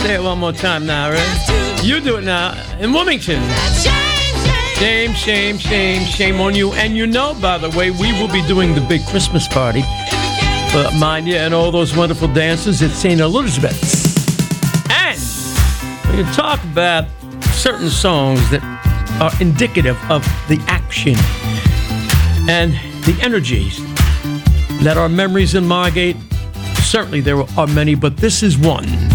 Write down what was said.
Say it one more time now, right? You do it now. In Wilmington. Shame, shame, shame, shame on you. And you know, by the way, we will be doing the big Christmas party for Manya and all those wonderful dancers at St. Elizabeth's. And we can talk about certain songs that are indicative of the action and the energies that are memories in Margate. Certainly there are many, but this is one.